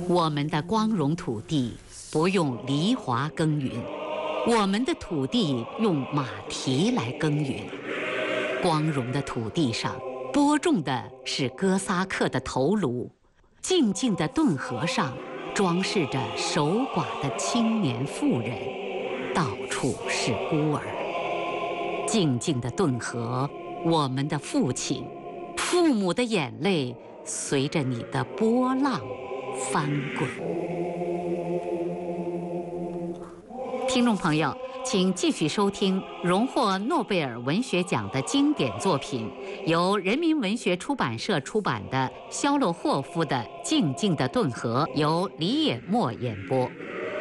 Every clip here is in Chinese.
我们的光荣土地不用犁铧耕耘，我们的土地用马蹄来耕耘。光荣的土地上播种的是哥萨克的头颅，静静的顿河上装饰着守寡的青年妇人，到处是孤儿。静静的顿河，我们的父亲，父母的眼泪随着你的波浪翻滚。听众朋友，请继续收听荣获诺贝尔文学奖的经典作品，由人民文学出版社出版的肖洛霍夫的《静静的顿河》，由李野墨演播。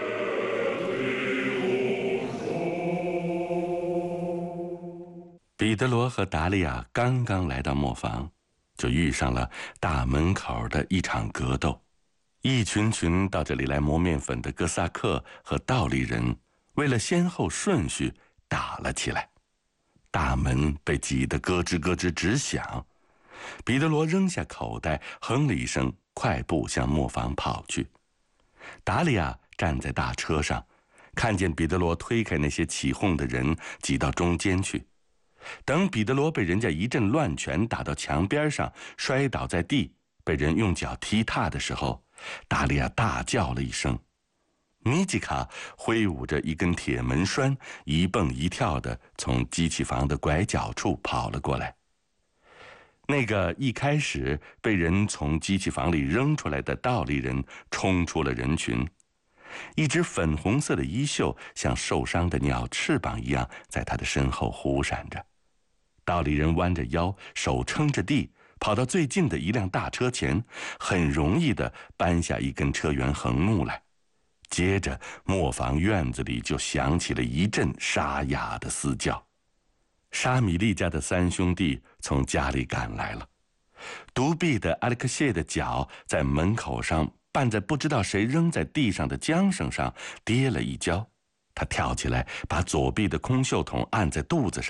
彼得罗和达利亚刚刚来到磨坊，就遇上了大门口的一场格斗。一群群到这里来磨面粉的哥萨克和道利人为了先后顺序打了起来，大门被挤得咯吱咯吱直响。彼得罗扔下口袋，哼了一声，快步向磨坊跑去。达利亚站在大车上，看见彼得罗推开那些起哄的人，挤到中间去。等彼得罗被人家一阵乱拳打到墙边上，摔倒在地，被人用脚踢踏的时候，达利亚大叫了一声。米吉卡挥舞着一根铁门栓，一蹦一跳地从机器房的拐角处跑了过来。那个一开始被人从机器房里扔出来的道利人冲出了人群，一只粉红色的衣袖像受伤的鸟翅膀一样在他的身后忽闪着。道利人弯着腰，手撑着地，跑到最近的一辆大车前，很容易地搬下一根车辕横木来。接着磨坊院子里就响起了一阵沙哑的嘶叫。沙米利家的三兄弟从家里赶来了。独臂的阿列克谢的脚在门口上绊在不知道谁扔在地上的缰绳上跌了一跤，他跳起来把左臂的空袖筒按在肚子上，